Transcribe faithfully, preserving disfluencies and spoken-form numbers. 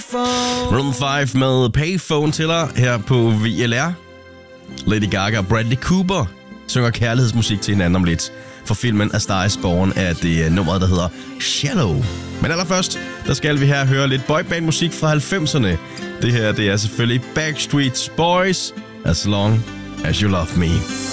Maroon fem med Payphone til dig her på V L R. Lady Gaga og Bradley Cooper synger kærlighedsmusik til hinanden om lidt. For filmen A Star Is Born er det nummeret, der hedder Shallow. Men allerførst, der skal vi her høre lidt boybandmusik fra halvfemserne. Det her, det er selvfølgelig Backstreet Boys, As Long As You Love Me.